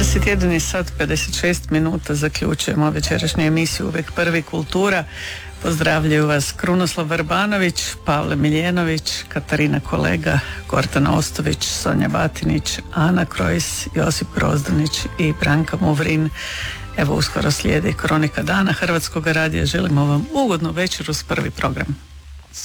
21 sat 56 minuta zaključujemo večerašnju emisiju Uvijek prvi kultura. Pozdravljaju vas Krunoslav Vrbanović, Pavle Miljenović, Katarina Kolega, Gordana Ostović, Sonja Batinić, Ana Krojs, Josip Grozdanić i Branka Muvrin. Evo uskoro slijedi Kronika dana Hrvatskog radija. Želimo vam ugodnu večeru s prvi program.